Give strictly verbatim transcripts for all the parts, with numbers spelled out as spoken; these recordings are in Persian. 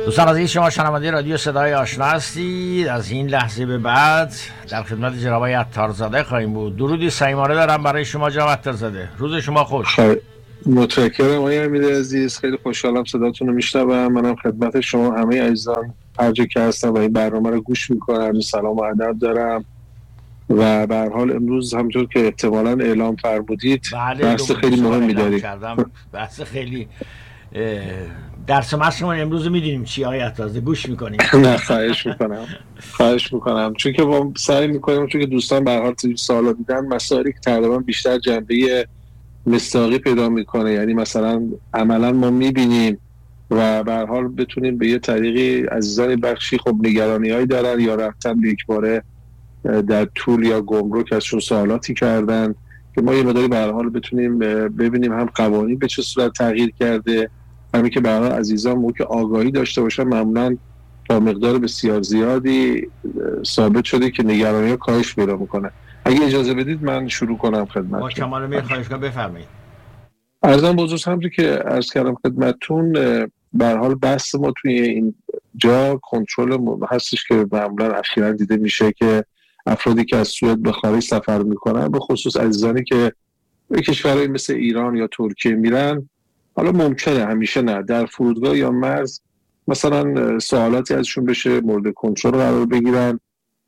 دوستان عزیز، شما شنونده رادیو صدای آشنا هستید. از این لحظه به بعد در خدمت جناب آقای عطارزاده خواهیم بود. درودی صمیمانه دارم برای شما جناب عطارزاده. روز شما خوش. متشکرم آقای امیر عزیز، خیلی خوشحالم صداتون رو میشنوم. منم خدمت شما همه عزیزان هر جا که هستم و این برنامه رو گوش میکنم سلام و ادب دارم. و به هر حال امروز همونطور که احتمالاً اعلام فرمودید بحث خیلی مهمی داریم. بحث خیلی درس مشقمون امروز میدونیم چی آقای عطارزاده، گوش میکنیم. نه خواهش میکنم خواهش میکنم چون که ما سعی میکنیم، چون که دوستان به هر حال سوالا دیدن مسائلی که تقریبا بیشتر جنبه مصداقی پیدا میکنه، یعنی مثلا عملا ما میبینیم و به هر حال بتونیم به یه طریقی عزیزان بخشی خب نگرانی‌هایی دارن یا رفتن به یک باره در طول یا گمرک ازشون سوالاتی کردن که ما یه مقداری به هر حال بتونیم ببینیم هم قوانین به چه صورت تغییر کرده، همین که به هر حال عزیزان موقع آگاهی داشته باشن معمولاً با مقدار بسیار زیادی ثابت شده که نگرانی‌ها کاهش پیدا میکنه. اگه اجازه بدید من شروع کنم خدمتتون. با کمال میل خواهش کنم، بفرمایید. عرضم بزرگ همونطور که عرض کردم خدمتتون، به هر حال بحث ما توی این جا کنترل هستش که معمولاً اخیراً دیده میشه که افرادی که از سوئد به خارج سفر میکنن، به خصوص عزیزانی که به کشورهای مثل ایران یا ترکیه میرن، حالا ممکنه همیشه نه، در فرودگاه یا مرز مثلا سوالاتی ازشون بشه، مورد کنترل قرار بگیرن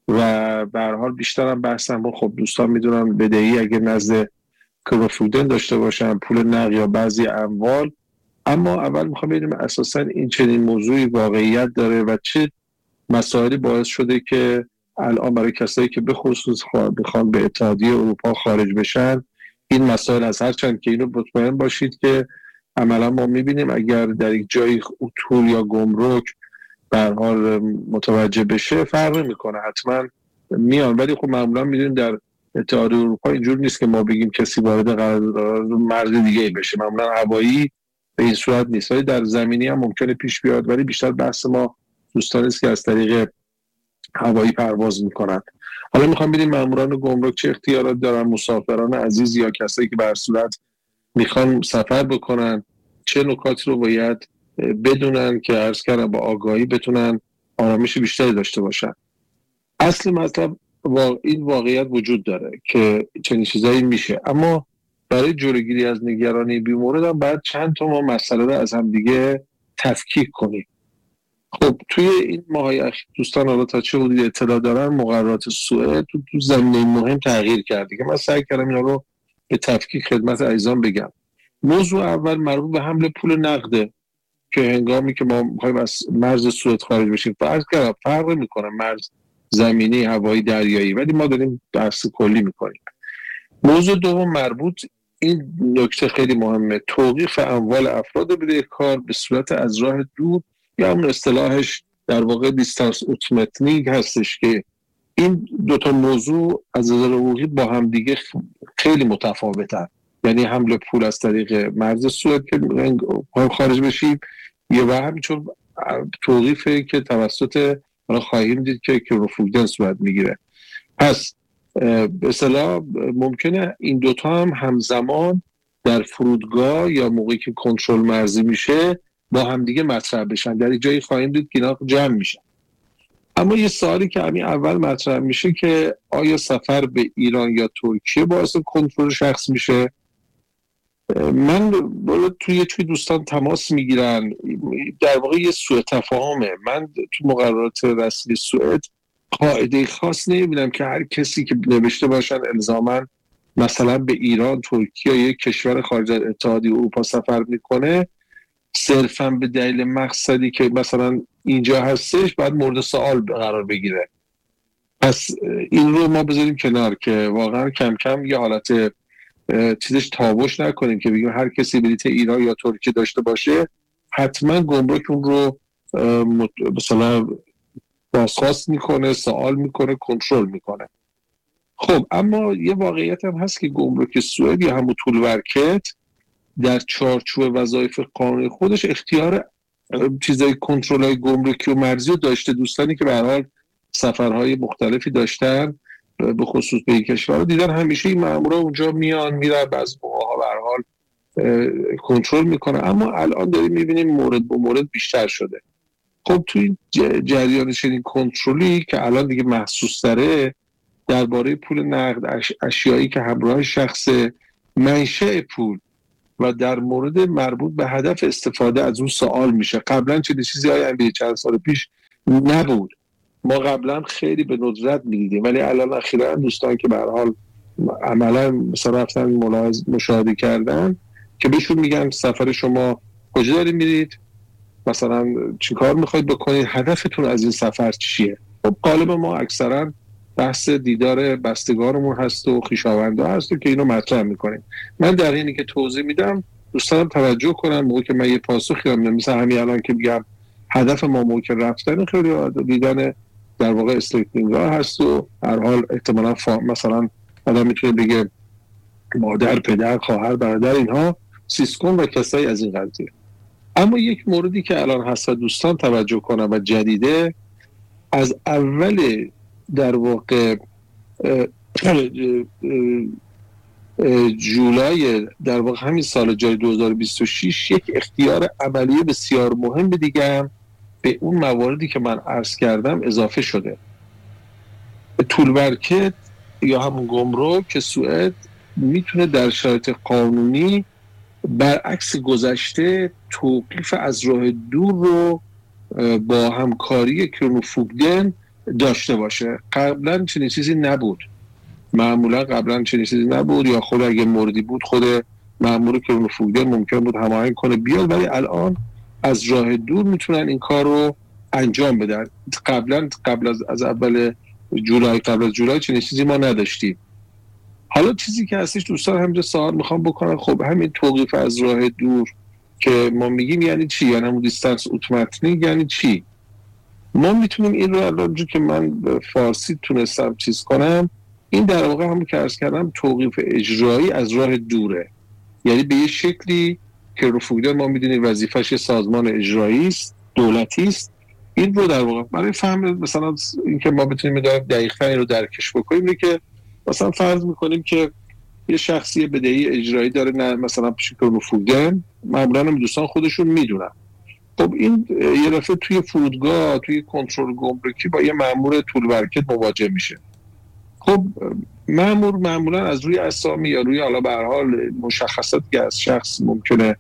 و به هر حال بیشتر هم بحثن با خب دوستان میدونن بدهی اگه نزد کرافودن داشته باشن، پول نقد یا بعضی اموال. اما اول میخوام ببینیم اساسا این چنین موضوعی واقعیت داره و چه مسائلی باعث شده که الان برای کسایی که به خصوص بخوان به اتحادیه اروپا خارج بشن این مسائل از، هرچند که اینو مطمئن باشید که عملا ما میبینیم اگر در یک جایی اتول یا گمرک به هر حال متوجه بشه فرق میکنه، حتما میان، ولی خب معمولا میدونیم در اتحادیه اروپا اینجور نیست که ما بگیم کسی وارد قرارداد مرز دیگه بشه، معمولا هوایی به این صورت نیست، ولی در زمینی هم ممکنه پیش بیاد، ولی بیشتر بحث ما دوستان است که از طریق هوایی پرواز میکنن. حالا میخوام ببینیم ماموران گمرک چه اختیارات دارن، مسافران عزیز یا کسایی که به هر صورت میخوان سفر بکنن چه نکاتی رو باید بدونن که عرض کردم با آگاهی بتونن آرامش بیشتری داشته باشن. اصل مطلب این واقعیت وجود داره که چنین چیزایی میشه، اما برای جلوگیری از نگرانی بیمورد هم باید چند تا ما مسئله رو از هم دیگه تفکیک کنیم. خب توی این ماهای اخیر دوستان حالا تا چه حدودی اطلاع دارن مقررات سوئد تو, تو زمینه مهم تغییر کرده که من سعی کردم اینا رو به تفکیک خدمت عزیزان بگم. موضوع اول مربوط به حمل پول نقده که هنگامی که ما می‌خوایم از مرز سوئد خارج بشیم فرض کردم فرق می‌کنه مرز زمینی، هوایی، دریایی، ولی ما داریم بحث کلی می‌کنیم. موضوع دوم مربوط، این نکته خیلی مهمه، توقیف اموال افراد بدهکار به صورت از راه دور یا همون اصطلاحش در واقع دیستانس اوتومتنیک هستش که این دوتا موضوع از نظر حقوقی با هم دیگه خیلی متفاوتن. یعنی حمل پول از طریق مرز سوئد که خارج بشیم یه و همینطور توقیفه که توسط حالا خواهیم دید که که رفودن صورت میگیره. پس به اصطلاح ممکنه این دوتا هم همزمان در فرودگاه یا موقعی که کنترل مرزی میشه با هم دیگه مطرح بشن، در این جایی خواهیم دید که اینا جمع میشن. اما یه سوالی که همین اول مطرح میشه که آیا سفر به ایران یا ترکیه باعث کنترل شخص میشه؟ من بالا توی توی دوستان تماس میگیرن، در واقع یه سوء تفاهمه. من تو مقررات رسمی سوئد قاعده خاص نمیبینم که هر کسی که نوشته باشن الزاماً مثلا به ایران، ترکیه یا یک کشور خارج از اتحادیه اروپا سفر میکنه صرفاً به دلیل مقصدی که مثلا اینجا هستش باید مورد سوال قرار بگیره. پس این رو ما بذاریم کنار که واقعا کم کم یه حالت چیزش تابوش نکنیم که بگیم هر کسی بلیت ایران یا ترکیه داشته باشه حتما گمرک اون رو مثلا بازخواست میکنه، سوال میکنه، کنترل میکنه. خب اما یه واقعیت هم هست که گمرک سوئد یا همون طول ورکت در چارچوب وظایف قانونی خودش اختیار چیزای کنترل‌های گمرکی و مرزی رو داشته. دوستانی که به هر حال سفرهای مختلفی داشتن به خصوص به این کشور دیدن همیشه این مامورا اونجا میان میرن، بعضی موقع‌ها به هر حال کنترل میکنه. اما الان داریم میبینیم مورد به مورد بیشتر شده. خب تو این جریان چنین کنترلی که الان دیگه محسوس تره درباره پول نقد، اش... اشیایی که همراه شخص، منشأ پول و در مورد مربوط به هدف استفاده از اون سوال میشه. قبلا چه چیزی های امیری چند سال پیش نبود. ما قبلا خیلی به ندرت میدیدیم، ولی الان اخیراً دوستان که به هر حال عملا مثلا رفتن ملاحظه مشاهده کردن که بهشون میگن سفر شما کجا دارید میرید، مثلا چی کار میخواید بکنید، هدفتون از این سفر چیه. خب قالب ما اکثرا بحث دیدار بستگارمون هست و خویشاوندا هست و که اینو مطرح میکنیم. من در اینی که توضیح میدم دوستانم توجه کنن موقع که من یه پاسخی هم مثلا همین الان که میگم هدف ما موقع رفتن خیلی دیدن در واقع استریتینگ ها هست و هر حال احتمالاً مثلا آدم میتونه بگه مادر، پدر، خواهر، برادر، اینها سیسکون و کسایی از این قضیه. اما یک موردی که الان هست دوستان توجه کنن و جدیده، از اول در واقع جولای در واقع همین سال جای دو هزار و بیست و شش یک اختیار عملی بسیار مهم دیگه هم به اون مواردی که من عرض کردم اضافه شده. طول‌ورکت یا همون گمرک که سوئد میتونه در شرایط قانونی برعکس گذشته توقیف از راه دور رو با همکاری کرونوفوگدن داشته باشه. قبلا چنین چیزی نبود، معمولا قبلا چنین چیزی نبود، یا خود اگه موردی بود خود مأمور کرونوفوگدن ممکن بود هماهنگ کنه بیاد، ولی الان از راه دور میتونن این کار رو انجام بدن. قبلا قبل از از اول جولای قبل از جولای چنین چیزی ما نداشتیم. حالا چیزی که هستش دوستان همینجا سوال میخوام بکنم، خب همین توقیف از راه دور که ما میگیم یعنی چی؟ یعنی همون دیستنس اتوماتیک یعنی چی؟ ما میتونیم این رو الان جو که من فارسی تونستم چیز کنم، این در واقع همون که عرض کردم توقیف اجرایی از راه دوره. یعنی به یه شکلی که کرونوفوگدن ما میدونیم وظیفش سازمان اجرایی است، دولتی است. این رو در واقع برای فهم مثلا اینکه ما بتونیم دقیقاً این رو درکش بکنیم اینه که مثلا فرض میکنیم که یه شخصی بدهی اجرایی داره، نه مثلا پیش کرونوفوگدن، معمولا هم دوستان خودشون میدونن. خب این یه دفعه توی فرودگاه توی کنترل گمرکی با یه مأمور طول‌ورکت مواجه میشه. خب مأمور معمولا از روی اسامی یا روی حالا به هر حال مشخصات که از شخص ممکنه،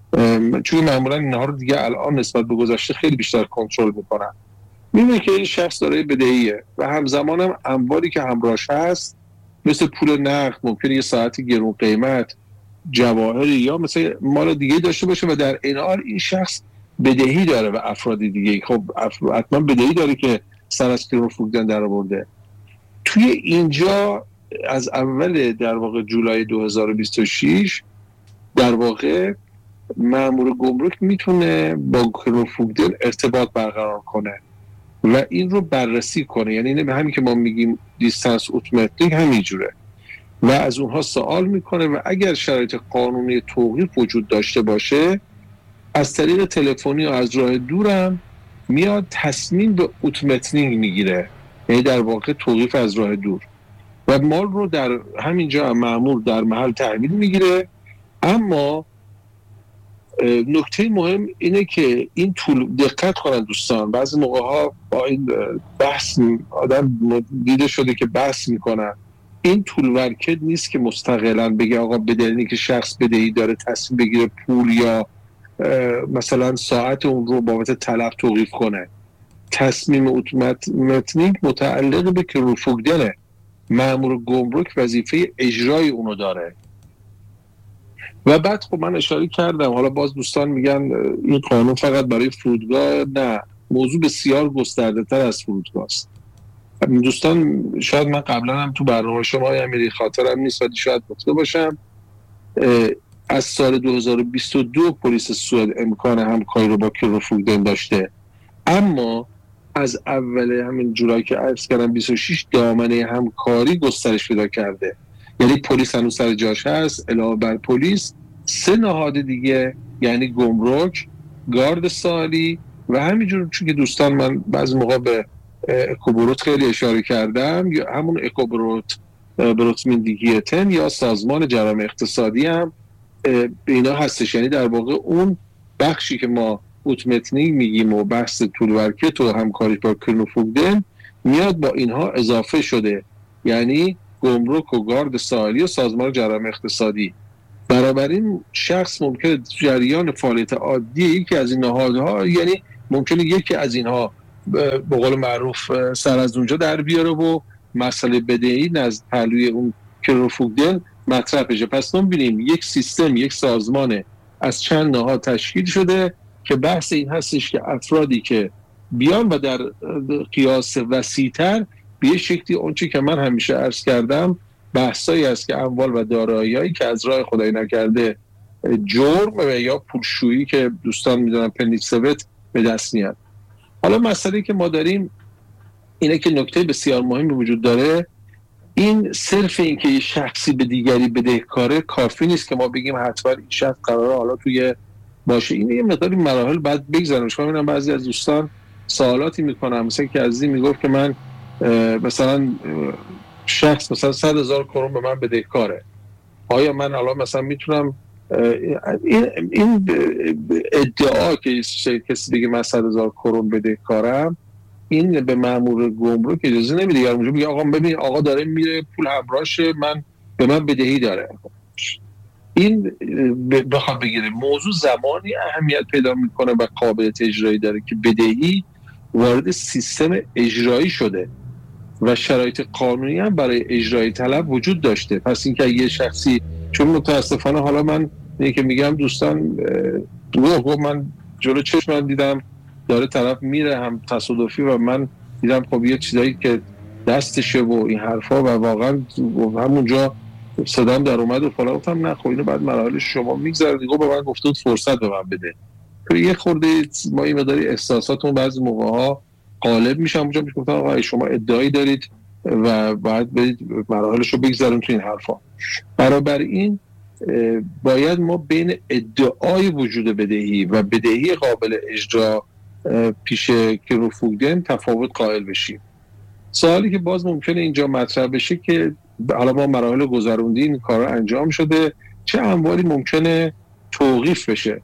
چون معمولا اینها رو دیگه الان نسبت به گذشته خیلی بیشتر کنترل میکنن، میبینه که این شخص داره بدهیه و همزمان هم اموالی که همراهش هست مثل پول نقد، ممکنه یه ساعتی گرون قیمت، جواهری یا مثلا مال دیگه داشته باشه و در این حال این شخص بدهی داره به افراد دیگه. خب حتما بدهی داره که سر از کرونوفوگدن در آورده. توی اینجا از اول در واقع جولای دو هزار و بیست و شش در واقع مأمور گمرک میتونه با کرونوفوگدن ارتباط برقرار کنه و این رو بررسی کنه. یعنی اینه همین که ما میگیم دیستنس اتوماتیک همینجوره و از اونها سوال میکنه و اگر شرایط قانونی توقیف وجود داشته باشه از طریق تلفنی و از راه دورم میاد تصمیم به اتوماتیک میگیره، یعنی در واقع توقیف از راه دور و مال رو در همینجا مأمور در محل تحویل میگیره. اما نکته مهم اینه که این طول دقت کنن دوستان، بعضی موقع ها با این بحث آدم دیده شده که بحث میکنن، این طول‌ورکت نیست که مستقلاً بگه آقا بدهی که شخص بدهی داره تصمیم بگیره پول یا مثلا ساعت اون رو بابت طلب توقیف کنه. تصمیم اتوماتیک متعلق به کرونوفوگدنه، مأمور گمرک وظیفه اجرای اونو داره. و بعد خب من اشاره کردم، حالا باز دوستان میگن این قانون فقط برای فرودگاه، نه، موضوع بسیار گسترده تر از فرودگاه است. دوستان شاید من قبلا هم تو برنامه شما امیری خاطرم نیست ولی شاید گفته باشم، از سال دو هزار و بیست و دو پلیس سوئد امکان همکاری رو با کرونوفوگدن داشته، اما از اول همین جولای که عرض کردم بیست و شش دامنه همکاری گسترش پیدا کرده. یعنی پلیس هنوز سر جاش هست، علاوه بر پلیس سه نهاد دیگه یعنی گمرک، گارد ساحلی و همینجور، چون که دوستان من بعضی موقع به اکوبروت خیلی اشاره کردم، یا همون اکوبروت بروتمیندیگیتن یا سازمان جرائم اقتصادی هم به اینا هستش. یعنی در واقع اون بخشی که ما اوتمتنینگ میگیم و بحث تولورکت و همکاری با کرنوفوگدن میاد با اینها اضافه شده، یعنی گمرک و گارد ساحلی و سازمان جرایم اقتصادی. بنابراین شخص ممکنه جریان فعالیت عادی یکی از این نهادها، یعنی ممکنه یکی از اینها به قول معروف سر از اونجا در بیاره و مسئله بدهی نزد پهلوی اون کرنوفوگدن مطرح بشه. پس نمی‌بینیم یک سیستم، یک سازمان از چند نهاد تشکیل شده که بحث این هستش که افرادی که بیان و در قیاس وسیع‌تر به یه شکلی اونچه که من همیشه عرض کردم بحثایی است که اموال و دارایی‌هایی که از راه خدای نکرده جرم و یا پولشویی که دوستان میدونن پنیسوت به دست میاد. حالا مسئله که ما داریم اینه که نکته بسیار مهمی وجود داره، این صرف این که یه شخصی به دیگری بدهکاره کافی نیست که ما بگیم حتما این شخص قراره حالا توی باشه. این یه مقداری مراحل بعد بگذارم. شما میبینم بعضی از دوستان سوالاتی میکنم، مثلا که عزیزی میگفت که من مثلا شخص مثلا صد هزار کرون به من بدهکاره، آیا من الان مثلا میتونم این این ادعا که کسی بگه من صد هزار کرون بدهکارم، این به مأمور گمرک اجازه نمیده. یا اونجا میگه آقا ببین آقا داره میره پول همراهشه، من به من بدهی داره. این بخوام بگیره موضوع زمانی اهمیت پیدا میکنه و قابلیت اجرایی داره که بدهی وارد سیستم اجرایی شده و شرایط قانونی هم برای اجرای طلب وجود داشته. پس اینکه یه شخصی، چون متاسفانه حالا من اینه که میگم دوستان روح من جلو چشم من دیدم داره طرف میره هم تصادفی و من دیدم خب یه چیزایی که دستشه و این حرفا و واقعا همونجا صدام در اومد و فلان. گفتم نه خب اینو بعد مراحلش شما میگذره دیگه، به من گفته فرصت به من بده. تو یه خورده ما این مقداری احساساتمون بعضی موقع‌ها غالب میشه. اونجا میگفتم آقا شما ادعایی دارید و باید برید مراحلش رو بگذاریم تو این حرفا. برابر این باید ما بین ادعای وجود بدهی و بدهی قابل اجرا پیش کرنوفوگدن تفاوت قائل بشیم. سوالی که باز ممکنه اینجا مطرح بشه که حالا ما مراحل گذروندی این کارا انجام شده، چه اموالی ممکنه توقیف بشه.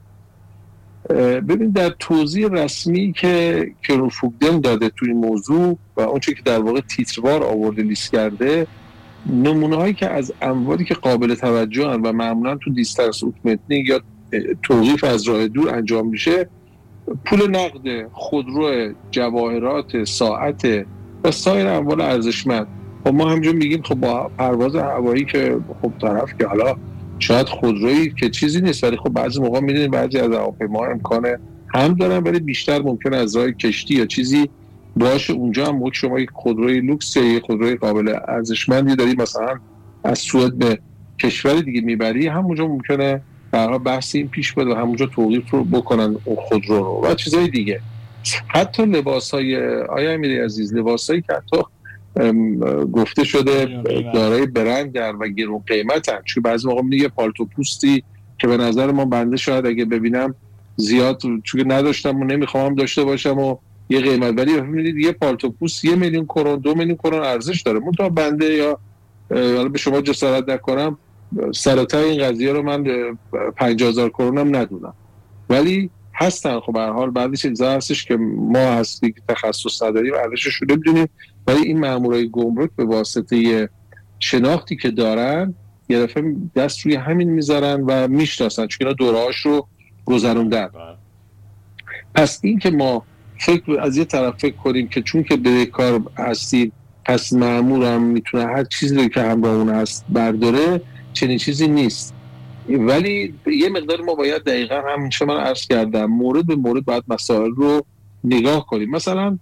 ببین در توضیح رسمی که کرنوفوگدن داده توی این موضوع و اونچه که در واقع تیتروار آورده لیست کرده، نمونه هایی که از اموالی که قابل توجه هن و معمولا تو دیستنس اوتمتنینگ یا توقیف از راه دور انجام میشه، پول نقد، خودرو، جواهرات، ساعت و سایر اموال ارزشمند. خب ما همینجا میگیم خب با پرواز هوایی که خب طرف که حالا شاید خودرویی که چیزی نیست، ولی خب بعضی موقع میدونید بعضی از هواپیماها امکان هم دارن ولی بیشتر ممکنه از راه کشتی یا چیزی باشه. اونجا هم موقع شما یک خودروی لوکس یا یک خودروی قابل ارزشمندی داری مثلا از سوئد به کشور دیگه میبری، همونجا ممکنه برای بحث این پیش بده و همونجا توقیف رو بکنن اون خودرو رو و چیزای دیگه. حتی لباسای آیا امیری عزیز، لباسایی که حتی گفته شده دارای برند و گرون قیمتن، چون بعضی موقع میگه پالتو پوستی که به نظر ما بنده شاید اگه ببینم زیاد چون نداشتم و نمیخوام داشته باشم و یه قیمت، ولی ببینید یه پالتو پوست یه میلیون کرون دو میلیون کرون ارزش داره. منتها بنده یا حالا به شما جسارت نکنم سرطان این قضیه رو من پنجاه هزار کرونم ندونم، ولی هستن. خب به هر حال بعدش این هستش که ما هستی که تخصص نداریم ارزشش رو نمیدونیم، ولی این مامورای گمرک به واسطه شناختی که دارن یه دفعه دست روی همین میذارن و میشناسن چون اینا دورهاش رو گذروندن. پس این که ما فکر از یه طرف فکر کنیم که چون که بدهکار هستیم پس مامور هم میتونه هر چیزی که همراه اون هست برداره، چنین چیزی نیست. ولی یه مقدار ما باید دقیقا همین چه من عرض کردم مورد به مورد باید مسائل رو نگاه کنیم. مثلا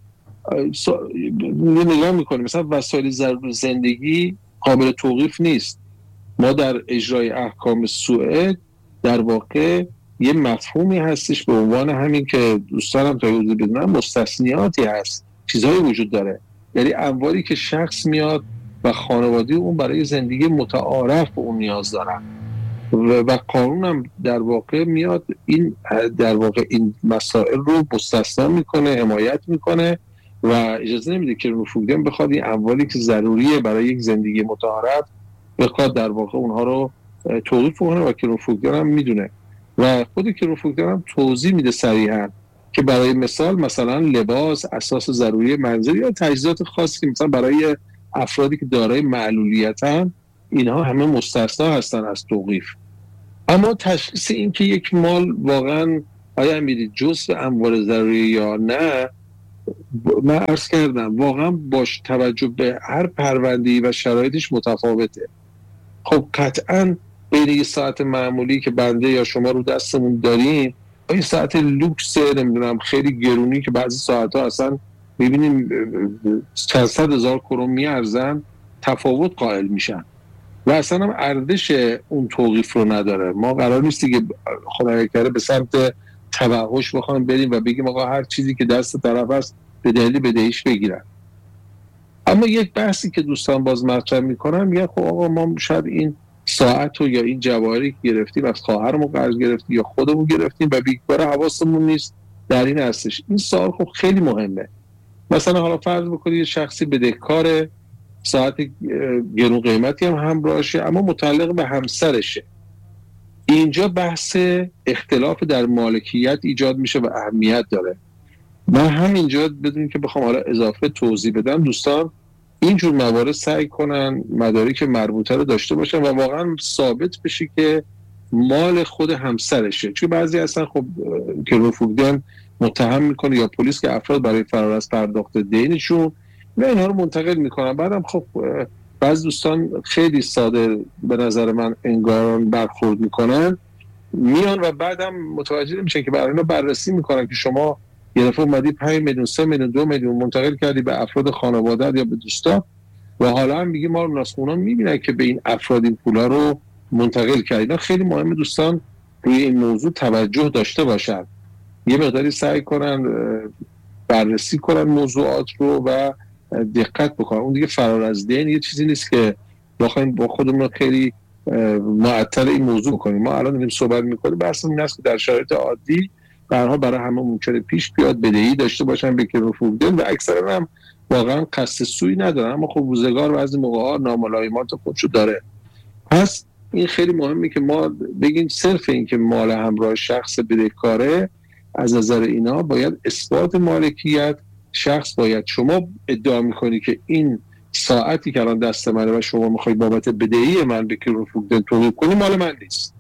نگاه میکنیم مثلا وسایل زندگی قابل توقیف نیست. ما در اجرای احکام سوئد در واقع یه مفهومی هستش به عنوان همین که دوستانم تا حدودی بدونن مستثنیاتی هست، چیزهایی وجود داره، یعنی اموالی که شخص میاد و خانواده اون برای زندگی متعارف به اون نیاز دارن و قانون هم در واقع میاد این در واقع این مسائل رو مستثنا میکنه، حمایت میکنه و اجازه نمیده که کرنوفوگدن بخواد این اموالی که ضروریه برای یک زندگی متعارف بخواد در واقع اونها رو توقیف کنه و کرنوفوگدن هم میدونه و خود کرنوفوگدن هم توضیح میده صریحا که برای مثال مثلا لباس، اساس ضروری منزل یا تجهیزات خاصی که مثلا برای افرادی که دارای معلولیتن، اینها همه مستثنا هستن از توقیف. اما تشخیص این که یک مال واقعا آیا میرید جزء اموال ضروری یا نه، من عرض کردم واقعا باش توجه به هر پرونده‌ای و شرایطش متفاوته. خب قطعا بین یه ساعت معمولی که بنده یا شما رو دستمون داریم و یه ساعت لوکس نمیدونم خیلی گرونی که بعضی ساعتها اصلا میبینیم چند صد هزار کرون میارزن، تفاوت قائل میشن و اصلا هم ارزش اون توقیف رو نداره. ما قرار نیستی که خدا نکرده به سمت توحش بخوایم بریم و بگیم آقا هر چیزی که دست طرف است به دلیل بدهیش بگیرن. اما یک بحثی که دوستان باز مطرح میکنن میگن خب آقا ما شاید این ساعت رو یا این جواهری که گرفتیم از خواهرمون قرض گرفتیم یا خودمون گرفتیم و بیکار حواسمون نیست در این هستش. این سوال خب خیلی مهمه. مثلا حالا فرض بکنید یه شخصی بدهکار، ساعت گرون قیمتی هم همراهشه اما متعلق به همسرشه. اینجا بحث اختلاف در مالکیت ایجاد میشه و اهمیت داره. من همینجا بدونیم که بخوام حالا اضافه توضیح بدم، دوستان اینجور موارد سعی کنن مدارک مربوطه رو داشته باشن و واقعا ثابت بشه که مال خود همسرشه. چون بعضی اصلا خب که رفوگدن متهم میکنه یا پلیس که افراد برای فرار از پرداخت دینشون و اینها رو منتقل میکنن. بعدم خب بعضی دوستان خیلی ساده به نظر من انگاران برخورد میکنن، میان و بعدم متوجه نمیشن که برای اینا بررسی میکنن که شما یه دفعه اومدی پنج میلیون، سه میلیون، دو میلیون منتقل کردی به افراد خانواده یا به دوستا و حالا هم میگی ما رو ناسخونا میبینن که به این افراد این پولا رو منتقل کردی. اینا خیلی مهمه دوستان روی این موضوع توجه داشته باشن، یه مقداری سعی کنن بررسی کنن موضوعات رو و دقت بکنن. اون دیگه فرار از دین یه چیزی نیست که بخوایم با خودمون خیلی معطل این موضوع کنیم. ما الان داریم صحبت میکنیم بحث این است که در شرایط عادی برها برای همه ممکنه پیش بیاد بدهی داشته باشن به که رفوگدن و اکثرا هم واقعا قصد سوی ندارن، اما خب روزگار بعضی موقع‌ها ناملایمات خودشو داره. پس این خیلی مهمه که ما بگیم صرف این که مال همراه شخص بدهکاره، از نظر اینا باید اثبات مالکیت شخص، باید شما ادعا میکنی که این ساعتی که الان دست منه و شما میخواید بابت بدهی من به که رفوگدن توقیف کنی مال من نیست.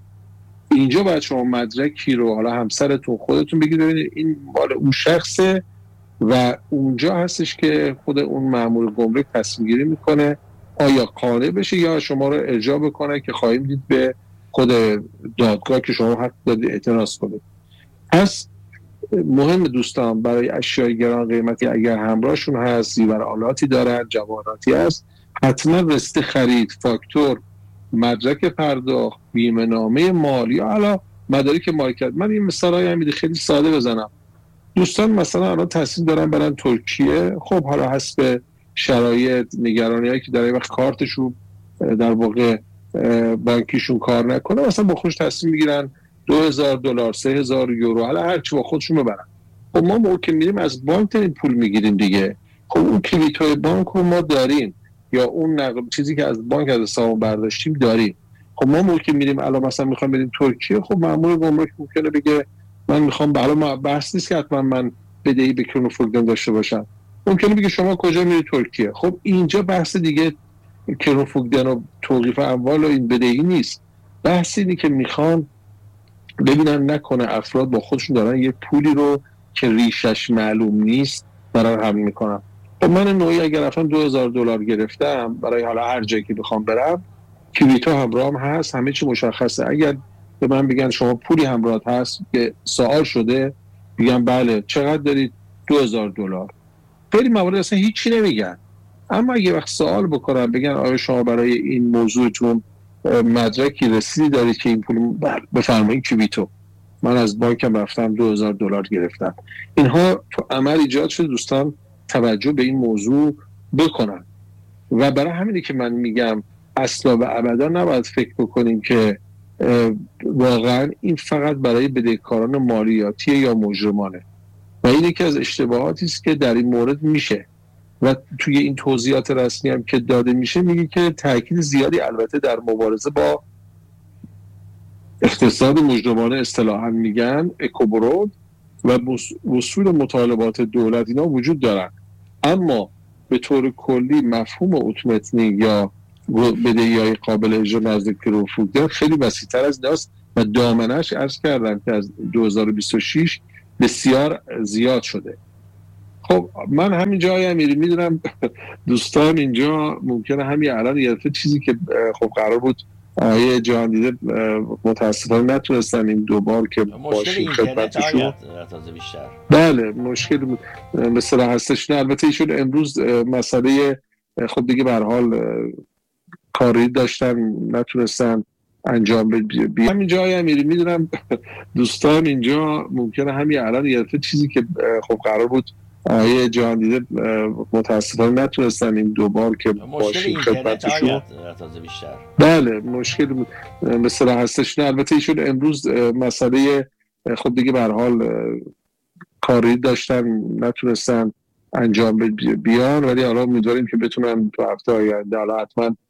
اینجا باید شما مدرکی رو حالا همسرتون خودتون بگید ببینید این مال اون شخصه و اونجا هستش که خود اون مأمور گمرک تصمیم گیری میکنه آیا قانع بشه یا شما رو ارجاع بکنه که خواهیم دید به خود دادگاه که شما حق دادید اعتراض کنید. پس مهم دوستان برای اشیای گران قیمتی اگر همراهشون هست، زیور آلاتی دارن، جواهراتی هست، حتما رسید خرید، فاکتور، مدرک پرداخت، بیمه نامه مالی یا علا مدارک مالکیت. من این مثالای هم خیلی ساده بزنم. دوستان مثلا الان تصمیم دارن برن ترکیه، خب حالا حسب شرایط نگرانیایی که در این وقت کارتشون در واقع بانکیشون کار نکنه، مثلا با خودش تصمیم میگیرن دو هزار دلار، سه هزار یورو، حالا هر چی با خودشون ببرن. خب ما موقع که میریم از بانک این پول میگیریم دیگه. خب اون کلیت‌های بانک رو ما داریم یا اون نقل چیزی که از بانک از حساب برداشتیم داریم. خب ما موقع که میریم الان مثلا میخوام بریم ترکیه، خب مأمور گمرک ممکنه بگه من میخوام، حالا بحث نیست که حتما من بدهی به که رفوگدن داشته باشم، ممکنه بگه شما کجا میری ترکیه. خب اینجا بحث دیگه که رفوگدن و توقیف اموال و این بدهی نیست، بحث اینه که میخوان ببینن نکنه افراد با خودشون دارن یه پولی رو که ریشش معلوم نیست دارن حمل میکنن. خب من نوعی اگر رفتم دو هزار دلار گرفتم برای حالا هر جایی که بخوام برم، کیویتو همراهم هست، همه چی مشخصه. اگر به من بگن شما پولی همراهت هست که سوال شده، بگم بله، چقدر دارید؟ دو هزار دلار. خیلی موارد اصلا هیچی نمیگن. اما اگه وقت سوال بکنن بگن آیا شما برای این موضوعتون مدرکی رسیدی دارید که این پول بفرمایید کیویتو، من از بانکم رفتم دو هزار دلار گرفتم. اینها تو عمل ایجاد شده. دوستان توجه به این موضوع بکنن و برای همینه که من میگم اصلا و ابدا نباید فکر بکنیم که واقعا این فقط برای بدهکاران مالیاتی یا مجرمانه و این یکی از اشتباهاتی است که در این مورد میشه و توی این توضیحات رسمی هم که داده میشه میگه که تاکید زیادی البته در مبارزه با اقتصاد مجرمانه اصطلاحاً میگن اکوبرود و وصول مطالبات دولت اینا وجود دارن، اما به طور کلی مفهوم اتومتنینگ یا بدهی‌های قابل اجرا نزدیک رفوده خیلی وسیع‌تر از ایناست و دامنش عرض کردم که از دو هزار و بیست و شش بسیار زیاد شده. خب من همین جای امیری میدونم دوستان اینجا ممکنه همین الان یه چیزی که خب قرار بود آیه جهان دیده متاسفانه نتونستن این دوبار که باشیم خدمتشون. بله مشکل مثلا هستش. نه البته ایشون امروز مسئله خب دیگه به هر حال کاری داشتن نتونستن انجام بدن. همین جای امیری میدونم دوستان اینجا ممکنه همین الان یه چیزی که خب قرار بود آیه جهان دیده متاسفانه نتونستن این دوبار که باشیم خدمتشون. بله مشکل مثلا هستش. نه البته ایشون امروز مسئله خب دیگه به هر حال کاری داشتن نتونستن انجام بیان، ولی حالا امیدواریم که بتونن تو هفته آینده حالا حتما